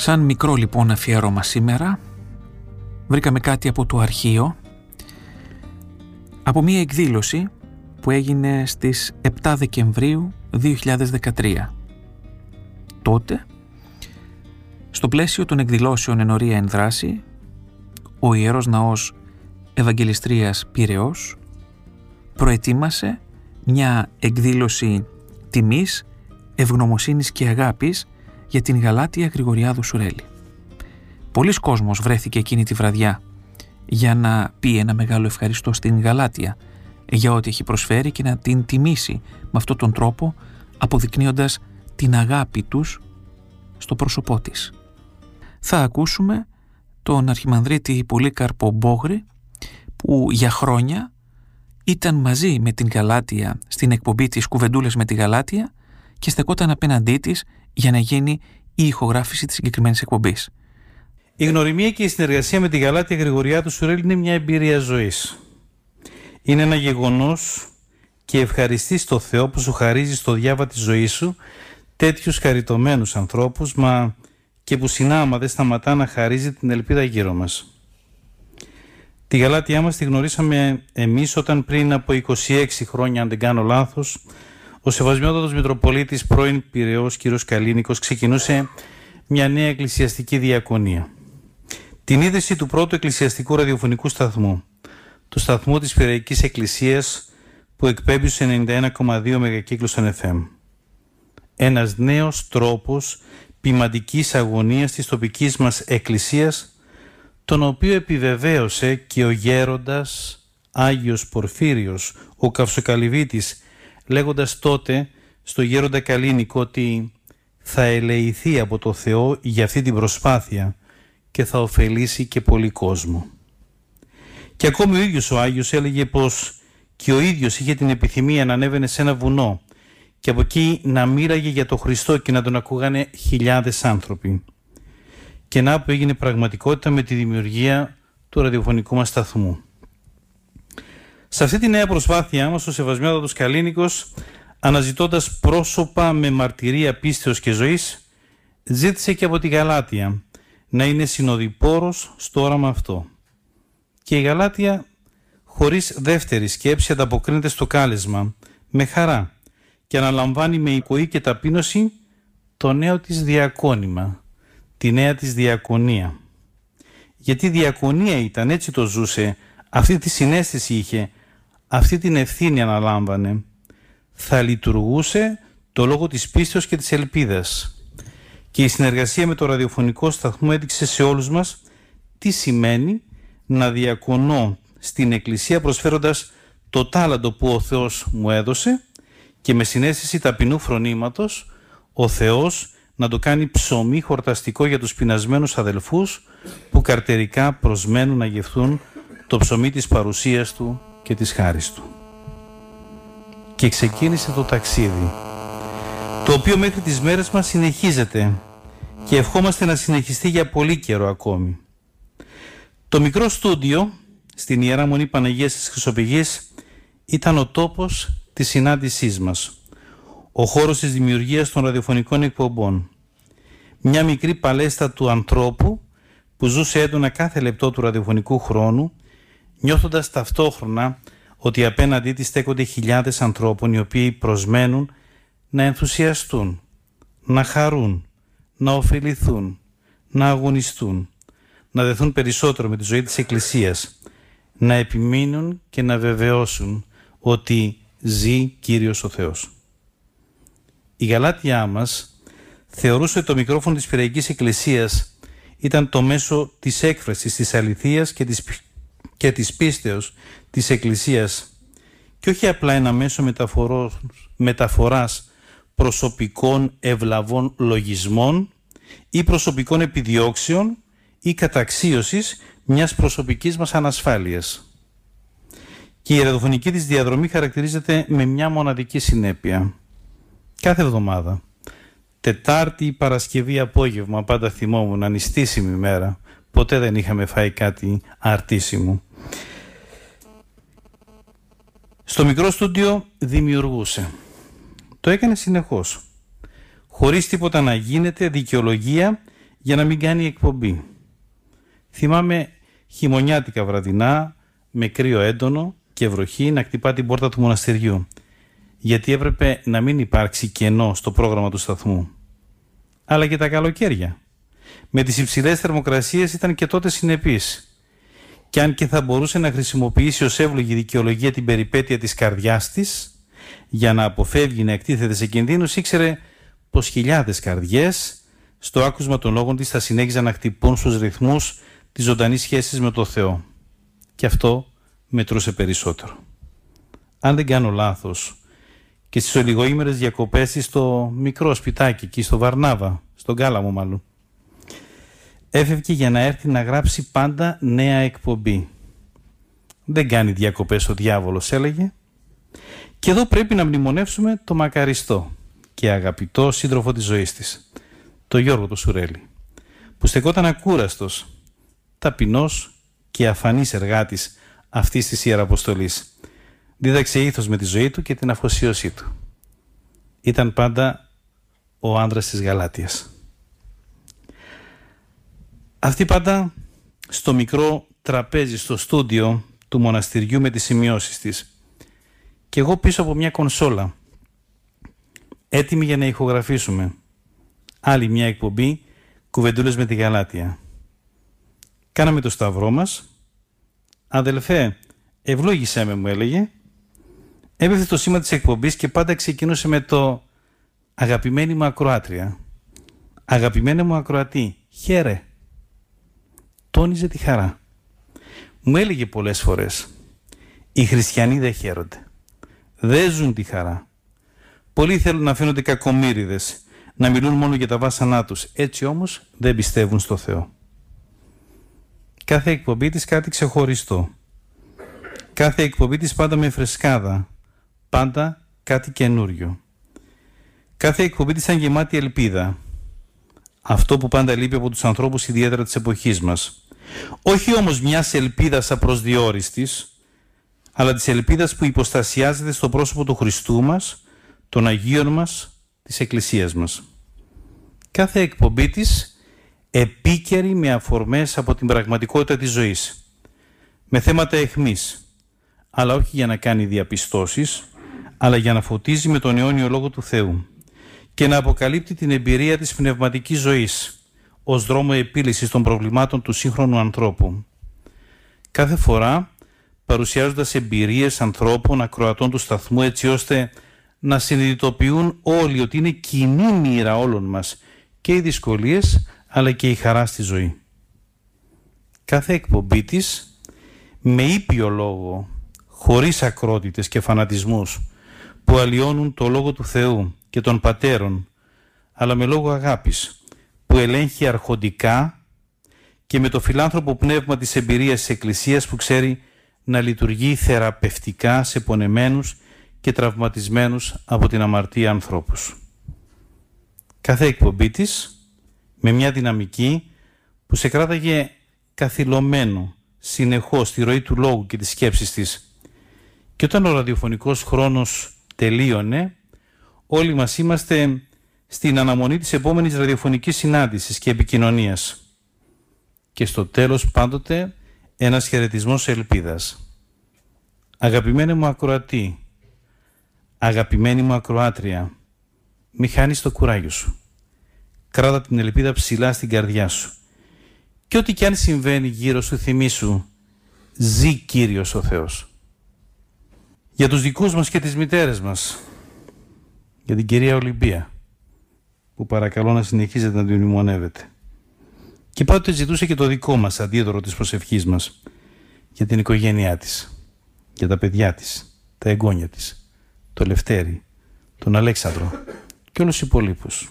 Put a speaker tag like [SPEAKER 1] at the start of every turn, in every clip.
[SPEAKER 1] Σαν μικρό λοιπόν αφιέρωμα σήμερα βρήκαμε κάτι από το αρχείο, από μία εκδήλωση που έγινε στις 7 Δεκεμβρίου 2013. Τότε, στο πλαίσιο των εκδηλώσεων Ενορία εν δράση, ο Ιερός Ναός Ευαγγελιστρίας Πειραιώς προετοίμασε μια εκδήλωση τιμής, ευγνωμοσύνης και αγάπης για την Γαλάτεια Γρηγοριάδου Σουρέλη. Πολλοί κόσμος βρέθηκε εκείνη τη βραδιά για να πει ένα μεγάλο ευχαριστώ στην Γαλάτεια για ό,τι έχει προσφέρει και να την τιμήσει με αυτόν τον τρόπο, αποδεικνύοντας την αγάπη τους στο πρόσωπό της. Θα ακούσουμε τον Αρχιμανδρίτη Πολύκαρπο Μπόγρη, που για χρόνια ήταν μαζί με την Γαλάτεια στην εκπομπή της Κουβεντούλες με τη Γαλάτεια και στεκόταν απέναντί της για να γίνει η ηχογράφηση της συγκεκριμένης εκπομπής.
[SPEAKER 2] Η γνωριμία και η συνεργασία με τη Γαλάτεια Γρηγοριάδου Σουρέλη είναι μια εμπειρία ζωής. Είναι ένα γεγονός και ευχαριστείς το Θεό που σου χαρίζει στο διάβα της ζωής σου τέτοιους χαριτωμένους ανθρώπους, μα και που συνάμα δεν σταματά να χαρίζει την ελπίδα γύρω μας. Τη Γαλάτειά μας τη γνωρίσαμε εμείς όταν πριν από 26 χρόνια, αν δεν κάνω λάθος, ο Σεβασμιότατος Μητροπολίτης πρώην Πειραιώς κ. Καλίνικος ξεκινούσε μια νέα εκκλησιαστική διακονία. Την ίδρυση του πρώτου εκκλησιαστικού ραδιοφωνικού σταθμού, του σταθμού της Πειραϊκής Εκκλησίας που εκπέμπει στους 91,2 μεγακύκλους των FM. Ένας νέος τρόπος ποιμαντικής αγωνίας της τοπικής μας εκκλησίας, τον οποίο επιβεβαίωσε και ο γέροντας Άγιος Πορφύριος, ο Καυσοκαλυβίτης, λέγοντας τότε στο γέροντα Καλίνικο ότι θα ελεηθεί από το Θεό για αυτή την προσπάθεια και θα ωφελήσει και πολύ κόσμο. Και ακόμη ο ίδιος ο Άγιος έλεγε πως και ο ίδιος είχε την επιθυμία να ανέβαινε σε ένα βουνό και από εκεί να μοίραγε για το Χριστό και να τον ακούγανε χιλιάδες άνθρωποι. Και να που έγινε πραγματικότητα με τη δημιουργία του ραδιοφωνικού μας σταθμού. Σε αυτή τη νέα προσπάθειά μας ο Σεβασμιότατος Καλίνικος, αναζητώντας πρόσωπα με μαρτυρία πίστεως και ζωής, ζήτησε και από τη Γαλάτεια να είναι συνοδοιπόρος στο όραμα αυτό. Και η Γαλάτεια, χωρίς δεύτερη σκέψη, ανταποκρίνεται στο κάλεσμα με χαρά και αναλαμβάνει με υπόη και ταπείνωση το νέο της διακόνημα, τη νέα της διακονία. Γιατί διακονία ήταν, έτσι το ζούσε, αυτή τη συναίσθηση είχε, αυτή την ευθύνη αναλάμβανε. Θα λειτουργούσε το λόγο της πίστεως και της ελπίδας. Και η συνεργασία με το ραδιοφωνικό σταθμό έδειξε σε όλους μας τι σημαίνει να διακονώ στην Εκκλησία προσφέροντας το τάλαντο που ο Θεός μου έδωσε και με συναίσθηση ταπεινού φρονήματος ο Θεός να το κάνει ψωμί χορταστικό για τους πεινασμένους αδελφούς που καρτερικά προσμένουν να γευθούν το ψωμί της παρουσίας Του και της χάρης Του. Και ξεκίνησε το ταξίδι, το οποίο μέχρι τις μέρες μας συνεχίζεται και ευχόμαστε να συνεχιστεί για πολύ καιρό ακόμη. Το μικρό στούντιο στην Ιερά Μονή Παναγίας της Χρυσοπηγής ήταν ο τόπος της συνάντησής μας, ο χώρος της δημιουργίας των ραδιοφωνικών εκπομπών. Μια μικρή παλέστα του ανθρώπου που ζούσε έντονα κάθε λεπτό του ραδιοφωνικού χρόνου, νιώθοντας ταυτόχρονα ότι απέναντί της στέκονται χιλιάδες ανθρώπων οι οποίοι προσμένουν να ενθουσιαστούν, να χαρούν, να ωφεληθούν, να αγωνιστούν, να δεθούν περισσότερο με τη ζωή της Εκκλησίας, να επιμείνουν και να βεβαιώσουν ότι ζει Κύριος ο Θεός. Η Γαλάτειά μας θεωρούσε ότι το μικρόφωνο της Πειραϊκής Εκκλησίας ήταν το μέσο της έκφρασης της αληθείας και της πίστεως της Εκκλησίας και όχι απλά ένα μέσο μεταφοράς προσωπικών ευλαβών λογισμών ή προσωπικών επιδιώξεων ή καταξίωσης μιας προσωπικής μας ανασφάλειας. Και η ραδιοφωνική της διαδρομή χαρακτηρίζεται με μια μοναδική συνέπεια. Κάθε εβδομάδα, Τετάρτη ή Παρασκευή απόγευμα, πάντα θυμόμουν, ανιστήσιμη μέρα, ποτέ δεν είχαμε φάει κάτι αρτήσιμο. Στο μικρό στούντιο δημιουργούσε. Το έκανε συνεχώς, χωρίς τίποτα να γίνεται δικαιολογία για να μην κάνει εκπομπή. Θυμάμαι χειμωνιάτικα βραδινά, με κρύο έντονο και βροχή, να χτυπά την πόρτα του μοναστηριού, γιατί έπρεπε να μην υπάρξει κενό στο πρόγραμμα του σταθμού. Αλλά και τα καλοκαίρια, με τις υψηλές θερμοκρασίες, ήταν και τότε συνεπής. Και αν και θα μπορούσε να χρησιμοποιήσει ως εύλογη δικαιολογία την περιπέτεια της καρδιάς της, για να αποφεύγει να εκτίθεται σε κινδύνους, ήξερε πως χιλιάδες καρδιές, στο άκουσμα των λόγων της, θα συνέχιζαν να χτυπούν στους ρυθμούς της ζωντανής σχέσης με το Θεό. Και αυτό μετρούσε περισσότερο. Αν δεν κάνω λάθος, και στις ολιγοήμερες διακοπές της στο μικρό σπιτάκι εκεί στο Βαρνάβα, στον Κάλαμο μάλλον, έφευγε για να έρθει να γράψει πάντα νέα εκπομπή. Δεν κάνει διακοπές ο διάβολος, έλεγε. Και εδώ πρέπει να μνημονεύσουμε το μακαριστό και αγαπητό σύντροφο της ζωής της, το Γιώργο το Σουρέλη, που στεκόταν ακούραστος, ταπεινός και αφανής εργάτης αυτής της Ιεραποστολής. Δίδαξε ήθος με τη ζωή του και την αφοσίωσή του. Ήταν πάντα ο άνδρας της Γαλάτειας. Αυτή πάντα στο μικρό τραπέζι στο στούντιο του μοναστηριού με τις σημειώσεις της. Και εγώ πίσω από μια κονσόλα, έτοιμη για να ηχογραφήσουμε άλλη μια εκπομπή κουβεντούλες με τη Γαλάτεια. Κάναμε το σταυρό μας. «Αδελφέ, ευλόγησέ με», μου έλεγε. Έπεφτε το σήμα της εκπομπής και πάντα ξεκινούσε με το «Αγαπημένη μου ακροάτρια, αγαπημένη μου ακροατή, χαίρε». Τόνιζε τη χαρά. Μου έλεγε πολλές φορές, οι χριστιανοί δεν χαίρονται, δεν ζουν τη χαρά. Πολλοί θέλουν να φαίνονται κακομοίριδες, να μιλούν μόνο για τα βάσανά τους, έτσι όμως δεν πιστεύουν στο Θεό. Κάθε εκπομπή της κάτι ξεχωριστό. Κάθε εκπομπή της πάντα με φρεσκάδα, πάντα κάτι καινούριο. Κάθε εκπομπή της ήταν γεμάτη ελπίδα. Αυτό που πάντα λείπει από τους ανθρώπους, ιδιαίτερα της εποχής μας. Όχι όμως μιας ελπίδας απροσδιόριστης, αλλά της ελπίδας που υποστασιάζεται στο πρόσωπο του Χριστού μας, των Αγίων μας, της Εκκλησίας μας. Κάθε εκπομπή της επίκαιρη με αφορμές από την πραγματικότητα της ζωής, με θέματα αιχμής, αλλά όχι για να κάνει διαπιστώσεις, αλλά για να φωτίζει με τον αιώνιο Λόγο του Θεού και να αποκαλύπτει την εμπειρία της πνευματικής ζωής ως δρόμο επίλυσης των προβλημάτων του σύγχρονου ανθρώπου. Κάθε φορά παρουσιάζοντας εμπειρίες ανθρώπων ακροατών του σταθμού, έτσι ώστε να συνειδητοποιούν όλοι ότι είναι κοινή μοίρα όλων μας και οι δυσκολίες αλλά και η χαρά στη ζωή. Κάθε εκπομπή της με ήπιο λόγο, χωρίς ακρότητες και φανατισμούς που αλλοιώνουν το Λόγο του Θεού και των Πατέρων, αλλά με λόγο αγάπης που ελέγχει αρχοντικά και με το φιλάνθρωπο πνεύμα της εμπειρίας της Εκκλησίας που ξέρει να λειτουργεί θεραπευτικά σε πονεμένους και τραυματισμένους από την αμαρτία ανθρώπους. Κάθε εκπομπή της με μια δυναμική που σε κράταγε καθυλωμένο συνεχώς στη ροή του λόγου και της σκέψης της. Και όταν ο ραδιοφωνικός χρόνος τελείωνε, όλοι μας είμαστε στην αναμονή της επόμενης ραδιοφωνικής συνάντησης και επικοινωνίας. Και στο τέλος πάντοτε ένας χαιρετισμός ελπίδας. Αγαπημένη μου ακροατή, αγαπημένη μου ακροάτρια, μη χάνεις το κουράγιο σου. Κράτα την ελπίδα ψηλά στην καρδιά σου. Και ό,τι κι αν συμβαίνει γύρω σου, θυμήσου, ζει Κύριος ο Θεός. Για τους δικούς μας και τις μητέρες μας, για την κυρία Ολυμπία, που παρακαλώ να συνεχίζετε να την μνημονεύετε. Και πάντοτε ζητούσε και το δικό μας αντίδωρο της προσευχής μας, για την οικογένειά της, για τα παιδιά της, τα εγγόνια της, το Λευτέρη, τον Αλέξανδρο και όλους τους υπολείπους.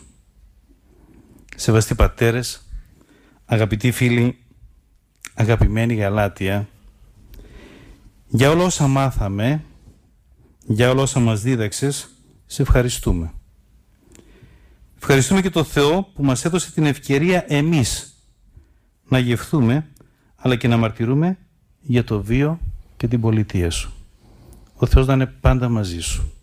[SPEAKER 2] Σεβαστοί πατέρες, αγαπητοί φίλοι, αγαπημένη Γαλάτεια, για όλα όσα μάθαμε, για όλα όσα μας δίδαξες, σε ευχαριστούμε. Ευχαριστούμε και τον Θεό που μας έδωσε την ευκαιρία εμείς να γευθούμε, αλλά και να μαρτυρούμε για το βίο και την πολιτεία σου. Ο Θεός να είναι πάντα μαζί σου.